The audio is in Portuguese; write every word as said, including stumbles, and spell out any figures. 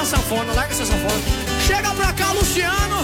sanfona, larga essa sanfona. Chega pra cá, Luciano.